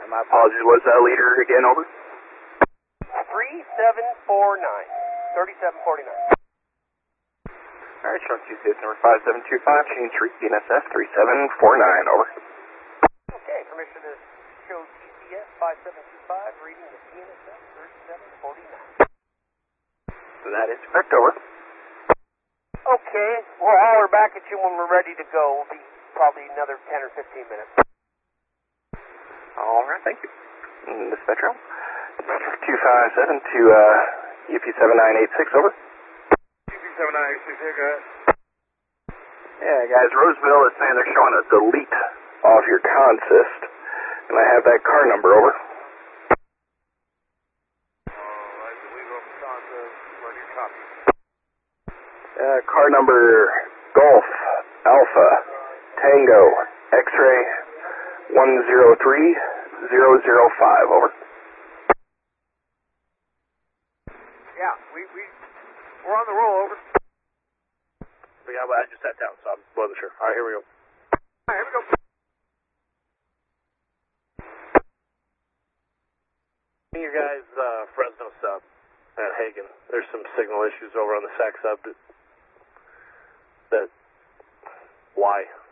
My apologies, was that leader again, over? 3749. 3749. Alright, Shark 2 States number 5725, Chain Street, DNSF 3749, over. Okay, permission to show GPS 5725, reading the DNSF 3749. So that is correct, over. Okay, we'll holler back at you when we're ready to go. We'll be probably another 10 or 15 minutes. Alright, thank you. Dispatcher, 257 to UP7986, over. UP7986, here, go ahead. Yeah, guys, Roseville is saying they're showing a delete off your consist, and I have that car number, over. Alright, delete off the consist, where do you copy? Car number Golf Alpha Tango X-ray 103005, over. Yeah, we're on the roll, over. Yeah, but I just sat down, so I wasn't sure. Alright, here we go. Alright, here we go. Your guys, Fresno sub at Hagen. There's some signal issues over on the SAC sub that why?